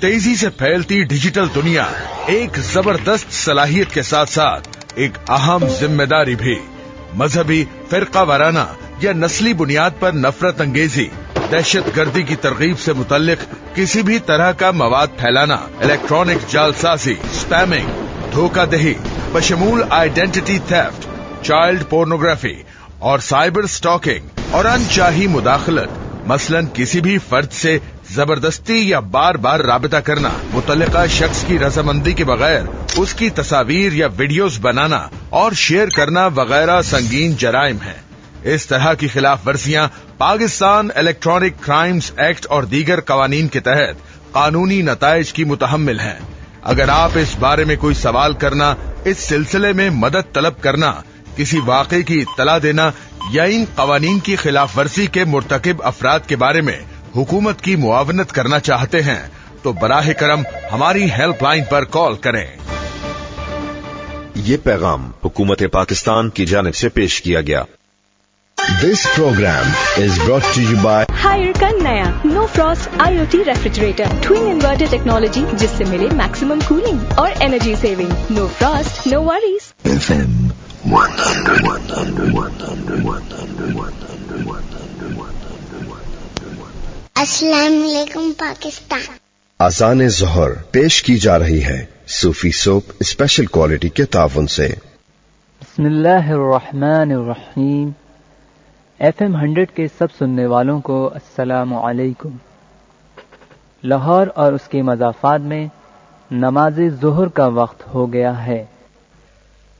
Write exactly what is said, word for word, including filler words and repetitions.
तेजी से फैलती डिजिटल दुनिया एक जबरदस्त सलाहियत के साथ साथ एक अहम जिम्मेदारी भी। मजहबी, फिरका वाराना या नस्ली बुनियाद पर नफरत अंगेजी, दहशत गर्दी की तरगीब से मुतल्लिक किसी भी तरह का मवाद फैलाना, इलेक्ट्रॉनिक जालसाजी, spamming, धोखाधही, बशमूल identity theft, child pornography और साइबर स्टॉकिंग और अनचाही मुदाखलत, मसलन किसी भी फर्द से जबरदस्ती या बार बार राबिता करना, मुतल्लिका शख्स की रजामंदी के बगैर उसकी तस्वीर या वीडियोस बनाना और शेयर करना वगैरह संगीन जराइम है। इस तरह की खिलाफ वर्जियां पाकिस्तान इलेक्ट्रॉनिक क्राइम्स एक्ट और दीगर कवानीन के तहत कानूनी नताइज की मुतहम्मिल हैं। अगर आप इस बारे में कोई सवाल करना, इस सिलसिले में मदद तलब करना, किसी वाक़े की इत्तला देना या इन कवानीन की खिलाफ वर्जी के मुर्तकिब अफराद के बारे में हुकूमत की मुआवनत करना चाहते हैं तो बराह करम हमारी हेल्पलाइन पर कॉल करें। ये पैगाम हुकूमत पाकिस्तान की जानिब से पेश किया गया। This program is brought to you by higher का नया no Frost IoT refrigerator, twin inverter technology जिससे मिले मैक्सिमम कूलिंग और energy saving. No Frost, no worries. FM one hundred. अस्सलाम वालेकुम पाकिस्तान। आज़ान ज़ोहर पेश की जा रही है सूफी सोप स्पेशल क्वालिटी के ताउन से। बिस्मिल्लाहिर्रहमानिर्रहीम। एफएम हंड्रेड के सब सुनने वालों को अस्सलामु अलैकुम। लाहौर और उसके मज़ाफ़ात में नमाज ज़ोहर का वक्त हो गया है।